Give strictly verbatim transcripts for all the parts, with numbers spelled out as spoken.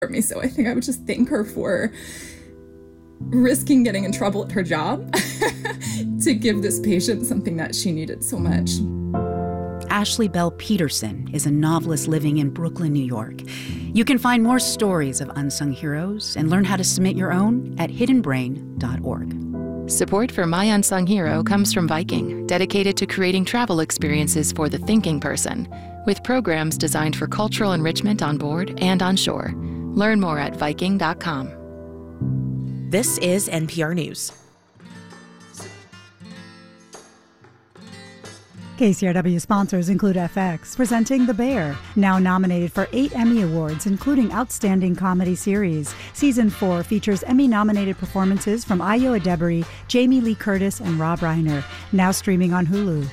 me. So I think I would just thank her for risking getting in trouble at her job to give this patient something that she needed so much. Ashley Bell Peterson is a novelist living in Brooklyn, New York. You can find more stories of unsung heroes and learn how to submit your own at hidden brain dot org. Support for My Unsung Hero comes from Viking, dedicated to creating travel experiences for the thinking person, with programs designed for cultural enrichment on board and on shore. Learn more at viking dot com. This is N P R News. K C R W sponsors include F X, presenting The Bear, now nominated for eight Emmy Awards, including Outstanding Comedy Series. Season four features Emmy-nominated performances from Ayo Edebiri, Jamie Lee Curtis, and Rob Reiner, now streaming on Hulu.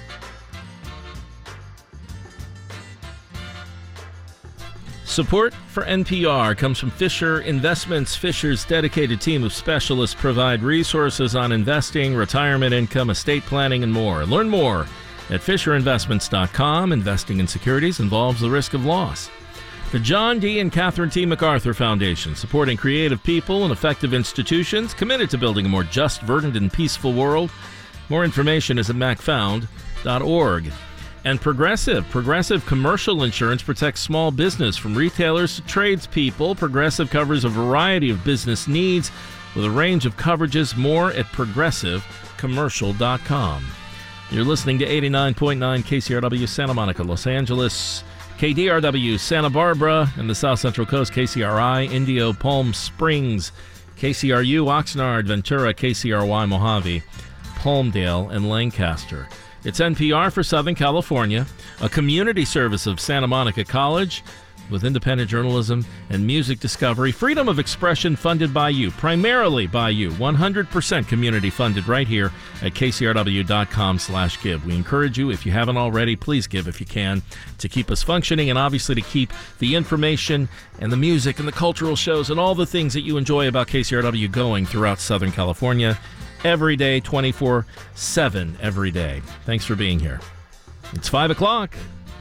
Support for N P R comes from Fisher Investments. Fisher's dedicated team of specialists provide resources on investing, retirement income, estate planning, and more. Learn more at fisher investments dot com. Investing in securities involves the risk of loss. The John D. and Catherine T. MacArthur Foundation, supporting creative people and effective institutions, committed to building a more just, verdant, and peaceful world. More information is at mac found dot org. And Progressive. Progressive Commercial Insurance protects small business from retailers to tradespeople. Progressive covers a variety of business needs with a range of coverages. More at progressive commercial dot com. You're listening to eighty-nine point nine K C R W Santa Monica, Los Angeles, K D R W Santa Barbara, and the South Central Coast, K C R I, Indio, Palm Springs, K C R U, Oxnard, Ventura, K C R Y, Mojave, Palmdale, and Lancaster. It's N P R for Southern California, a community service of Santa Monica College with independent journalism and music discovery. Freedom of expression funded by you, primarily by you, one hundred percent community funded right here at k c r w dot com slash give. We encourage you, if you haven't already, please give if you can, to keep us functioning and obviously to keep the information and the music and the cultural shows and all the things that you enjoy about K C R W going throughout Southern California every day, twenty-four seven every day. Thanks for being here. It's five o'clock.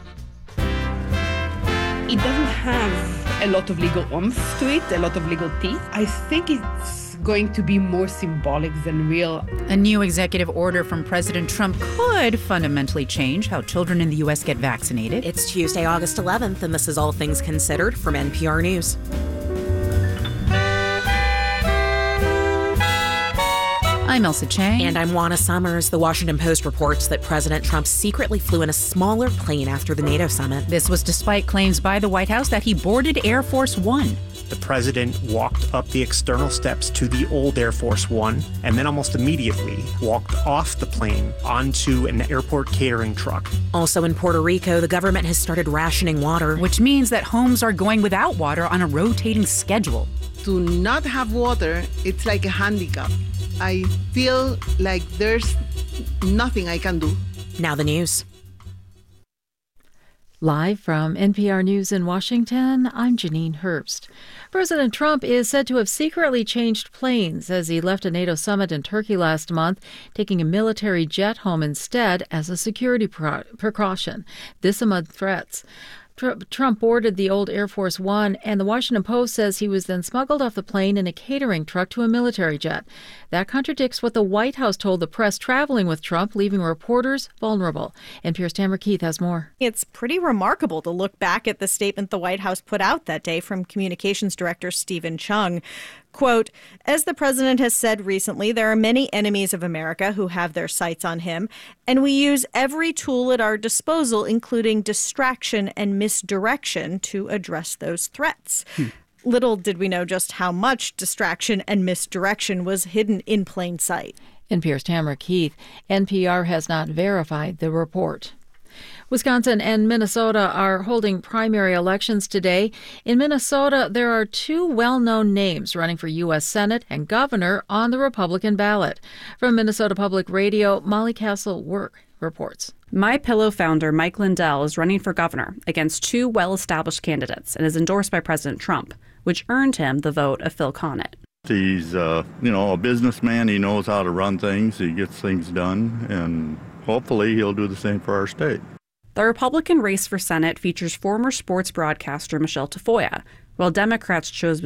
It doesn't have a lot of legal oomph to it, a lot of legal teeth. I think it's going to be more symbolic than real. A new executive order from President Trump could fundamentally change how children in the U S get vaccinated. It's Tuesday, August eleventh, and this is All Things Considered from N P R News. I'm Elsa Chang. And I'm Juana Summers. The Washington Post reports that President Trump secretly flew in a smaller plane after the NATO summit. This was despite claims by the White House that he boarded Air Force One. The president walked up the external steps to the old Air Force One and then almost immediately walked off the plane onto an airport catering truck. Also in Puerto Rico, the government has started rationing water, which means that homes are going without water on a rotating schedule. To not have water, it's like a handicap. I feel like there's nothing I can do. Now the news. Live from N P R News in Washington, I'm Janine Herbst. President Trump is said to have secretly changed planes as he left a NATO summit in Turkey last month, taking a military jet home instead as a security pro- precaution. This amid threats. Trump boarded the old Air Force One, and the Washington Post says he was then smuggled off the plane in a catering truck to a military jet. That contradicts what the White House told the press traveling with Trump, leaving reporters vulnerable. N P R's Tamara Keith has more. It's pretty remarkable to look back at the statement the White House put out that day from Communications Director Stephen Chung. Quote, as the president has said recently, there are many enemies of America who have their sights on him, and we use every tool at our disposal, including distraction and misdirection, to address those threats. Hmm. Little did we know just how much distraction and misdirection was hidden in plain sight. N P R's Tamara Keith. N P R has not verified the report. Wisconsin and Minnesota are holding primary elections today. In Minnesota, there are two well-known names running for U S Senate and governor on the Republican ballot. From Minnesota Public Radio, Molly Castle-Work reports. MyPillow founder Mike Lindell is running for governor against two well-established candidates and is endorsed by President Trump, which earned him the vote of Phil Connett. He's, uh, you know, a businessman. He knows how to run things. He gets things done, and hopefully he'll do the same for our state. The Republican race for Senate features former sports broadcaster Michelle Tafoya, while Democrats chose